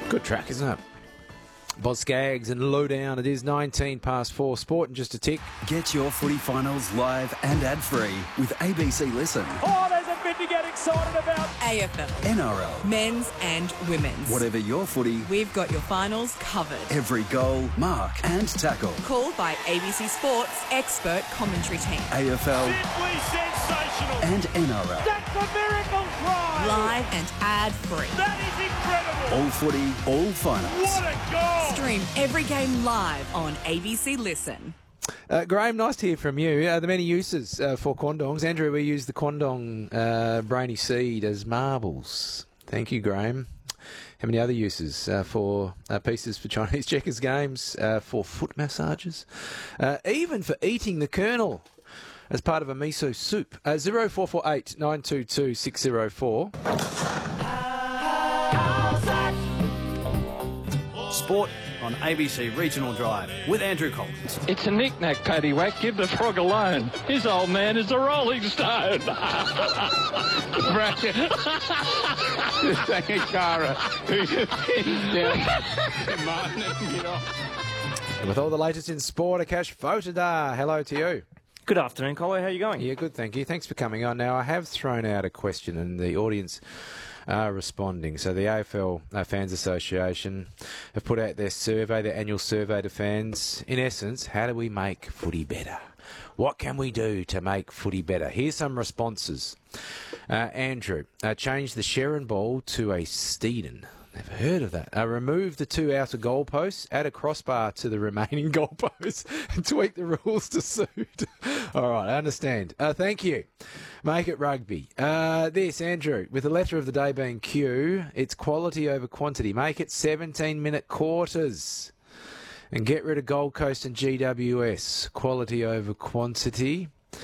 Good track, isn't it? Boz Skaggs and Lowdown. It is 19 past 4. Sport in just a tick. Get your footy finals live and ad-free with ABC Listen. Oh, there's a bit to get excited about. AFL, NRL. men's and women's. Whatever your footy, We've got your finals covered. every goal, mark and tackle. Called by ABC Sports expert commentary team. AFL Simply sensational. and NRL. That's a miracle try. Live and ad-free. That is incredible. All footy, all finals. What a goal. Stream every game live on ABC Listen. Graham, nice to hear from you. The many uses for quandongs. Andrew, we use the quandong brainy seed as marbles. Thank you, Graham. How many other uses for pieces for Chinese checkers games, for foot massages, even for eating the kernel as part of a miso soup? 0448 922 604. Sport on ABC Regional Drive with Andrew Collins. It's a knick-knack, paddywhack. Give the frog alone. His old man is a Rolling Stone. Thank you, Cara. And with all the latest in sport, Akash Votadar, hello to you. Good afternoon, Collo. How are you going? Yeah, good, thank you. Thanks for coming on. Now, I have thrown out a question and the audience are responding. So the AFL Fans Association have put out their survey, their annual survey to fans. In essence, how do we make footy better? What can we do to make footy better? Here's some responses. Andrew, change the Sharon Ball to a Steeden. Never heard of that. Remove the 2 outer goalposts, add a crossbar to the remaining goalposts, and tweak the rules to suit. All right, I understand. Thank you. Make it rugby. This, Andrew, with the letter of the day being Q, it's quality over quantity. Make it 17-minute quarters. And get rid of Gold Coast and GWS. Quality over quantity.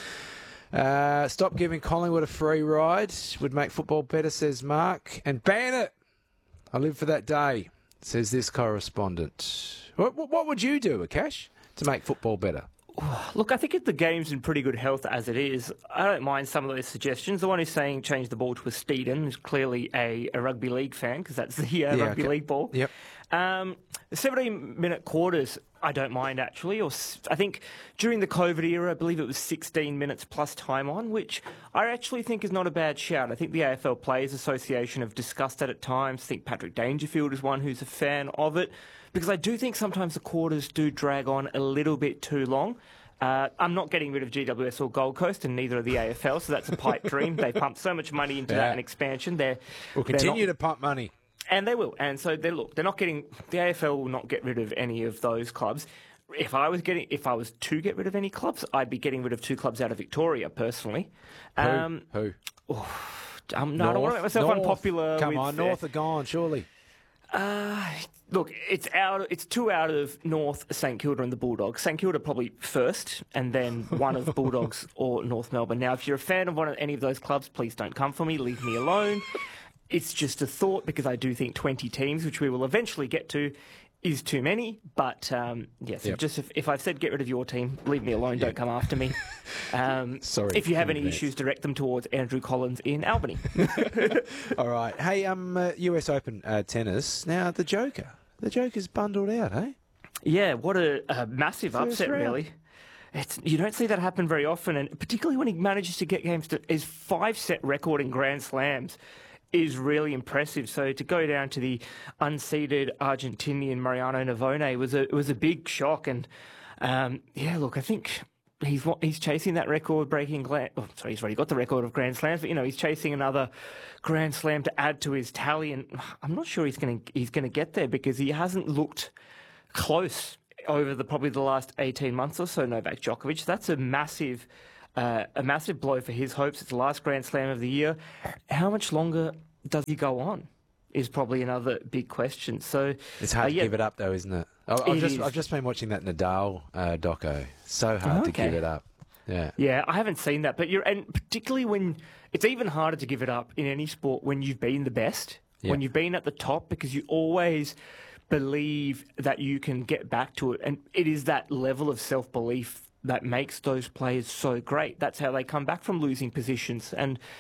Stop giving Collingwood a free ride. Would make football better, says Mark. And ban it. I live for that day, says this correspondent. What would you do, Akash, to make football better? Look, I think the game's in pretty good health as it is. I don't mind some of those suggestions. The one who's saying change the ball to a Steeden is clearly a rugby league fan, because that's the rugby league ball. Yep. The 17-minute quarters, I don't mind, actually. Or I think during the COVID era, I believe it was 16 minutes plus time on, which I actually think is not a bad shout. I think the AFL Players Association have discussed that at times. I think Patrick Dangerfield is one who's a fan of it, because I do think sometimes the quarters do drag on a little bit too long. I'm not getting rid of GWS or Gold Coast, and neither of the AFL, so that's a pipe dream. They pumped so much money into that and expansion. We'll continue to pump money. And they will. And so they're not getting, the AFL will not get rid of any of those clubs. If I was to get rid of any clubs, I'd be getting rid of 2 clubs out of Victoria, personally. Who? No, I don't want to make myself unpopular. Come on, North are gone, surely. Look, it's 2 out of North, St Kilda and the Bulldogs. St Kilda probably first, and then one of the Bulldogs or North Melbourne. Now, if you're a fan of any of those clubs, please don't come for me. Leave me alone. It's just a thought, because I do think 20 teams, which we will eventually get to, is too many. But, just if I've said get rid of your team, leave me alone, don't come after me. Sorry. If you have any issues, direct them towards Andrew Collins in Albany. All right. Hey, US Open tennis. Now, the Joker's bundled out, eh? Yeah, what a massive First upset, round. really. You don't see that happen very often, and particularly when he manages to get games to his 5-set record in Grand Slams is really impressive. So to go down to the unseeded Argentinian Mariano Navone was a big shock. And look, I think he's chasing that record-breaking he's already got the record of Grand Slams, but he's chasing another Grand Slam to add to his tally. And I'm not sure he's going to get there, because he hasn't looked close over probably the last 18 months or so. Novak Djokovic. That's a massive blow for his hopes. It's the last Grand Slam of the year. How much longer does he go on is probably another big question. So it's hard to give it up, though, isn't it? I've just been watching that Nadal doco. So hard to give it up. Yeah, I haven't seen that, but and particularly when it's even harder to give it up in any sport when you've been the best, when you've been at the top, because you always believe that you can get back to it, and it is that level of self-belief that makes those players so great. That's how they come back from losing positions. And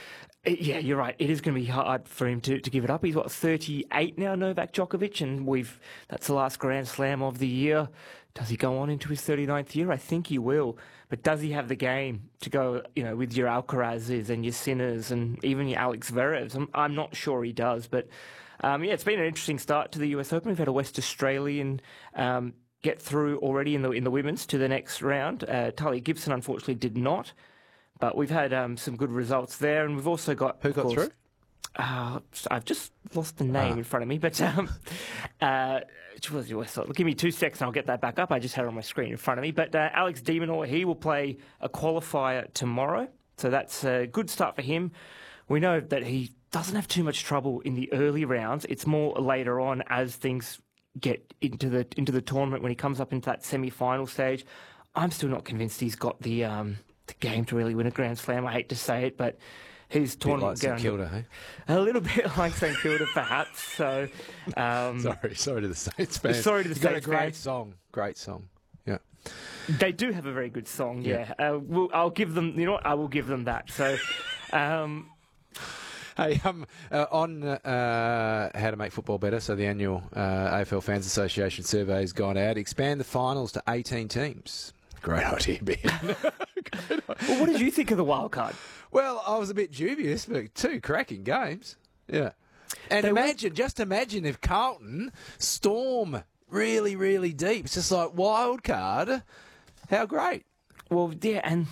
Yeah, you're right. It is going to be hard for him to give it up. He's, 38 now, Novak Djokovic, and that's the last Grand Slam of the year. Does he go on into his 39th year? I think he will. But does he have the game to go, with your Alcarazes and your Sinners and even your Alex Zverevs? I'm not sure he does. But, it's been an interesting start to the US Open. We've had a West Australian get through already in the women's to the next round. Talia Gibson, unfortunately, did not. But we've had some good results there, and we've also got... Who got through? I've just lost the name in front of me, but give me 2 seconds and I'll get that back up. I just had it on my screen in front of me. But Alex de Minaur, he will play a qualifier tomorrow, so that's a good start for him. We know that he doesn't have too much trouble in the early rounds. It's more later on as things get into the tournament when he comes up into that semi-final stage. I'm still not convinced he's got the game to really win a Grand Slam. I hate to say it, but his tournament like St Kilda, hey? A little bit like St Kilda, perhaps. So, sorry to the Saints fans. Sorry to the Saints fans. fans. Great song. Yeah, they do have a very good song. Yeah, I'll give them. You know what? I will give them that. So. Hey, on how to make football better, so the annual AFL Fans Association survey has gone out. Expand the finals to 18 teams. Great idea, Ben. Well, what did you think of the wild card? Well, I was a bit dubious, but 2 cracking games. Yeah. And just imagine if Carlton storm really, really deep. It's just like wild card. How great. Well, yeah, and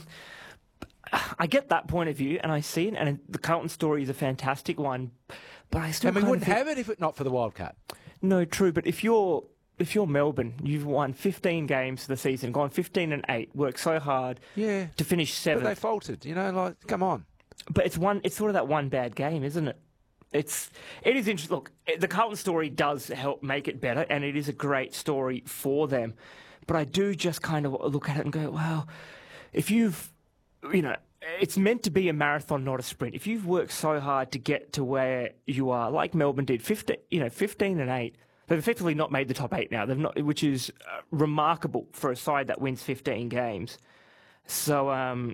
I get that point of view, and I see it, and the Carlton story is a fantastic one, but I still we wouldn't have it if it not for the wild card. No, true, but if you're Melbourne, you've won 15 games for the season, gone 15-8, worked so hard to finish 7th. But they faltered, come on. But it's sort of that one bad game, isn't it? It is interesting. Look, the Carlton story does help make it better, and it is a great story for them. But I do just kind of look at it and go, well, if it's meant to be a marathon, not a sprint. If you've worked so hard to get to where you are, like Melbourne did, 15-8, they've effectively not made the top 8 now. They've not, which is remarkable for a side that wins 15 games. So,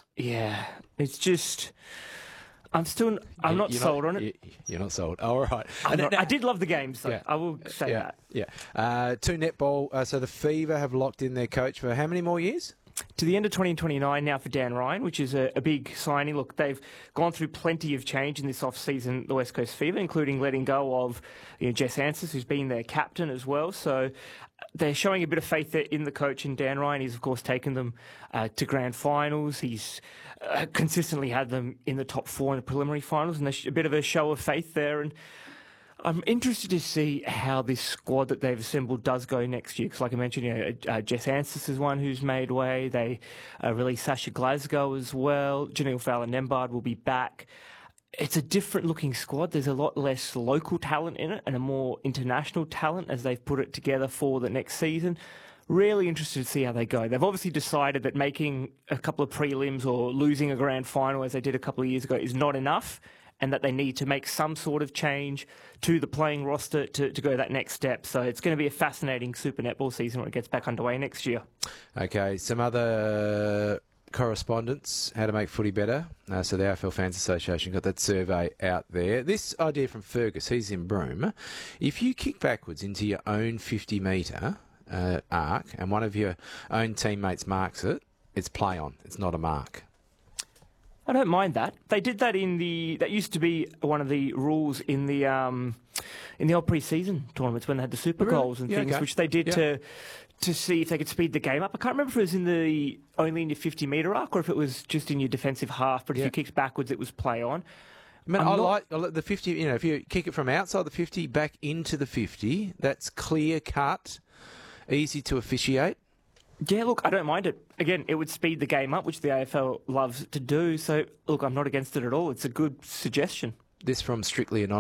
it's just. I'm not sold on it. You're not sold. All right. I did love the games, though. I will say that. Yeah. 2 netball. So the Fever have locked in their coach for how many more years? To the end of 2029 now for Dan Ryan, which is a big signing. Look, they've gone through plenty of change in this off-season, the West Coast Fever, including letting go of Jess Ansis, who's been their captain as well. So they're showing a bit of faith in the coach, and Dan Ryan. He's, of course, taken them to grand finals. He's consistently had them in the top 4 in the preliminary finals, and a bit of a show of faith there. And I'm interested to see how this squad that they've assembled does go next year. Because, like I mentioned, Jess Ansis is one who's made way. They released Sasha Glasgow as well. Janelle Fowler-Nembard will be back. It's a different-looking squad. There's a lot less local talent in it and a more international talent as they've put it together for the next season. Really interested to see how they go. They've obviously decided that making a couple of prelims or losing a grand final, as they did a couple of years ago, is not enough, and that they need to make some sort of change to the playing roster to go that next step. So it's going to be a fascinating Super Netball season when it gets back underway next year. Okay, some other correspondence, how to make footy better. So the AFL Fans Association got that survey out there. This idea from Fergus, he's in Broome. If you kick backwards into your own 50-metre arc and one of your own teammates marks it, it's play on. It's not a mark. I don't mind that. They did that that used to be one of the rules in the old pre-season tournaments when they had the super goals and things, which they did to see if they could speed the game up. I can't remember if it was only in your 50-metre arc or if it was just in your defensive half, but if you kicked backwards, it was play on. I like the 50, if you kick it from outside the 50 back into the 50, that's clear cut, easy to officiate. Yeah, look, I don't mind it. Again, it would speed the game up, which the AFL loves to do. So, look, I'm not against it at all. It's a good suggestion. This from Strictly Anonymous.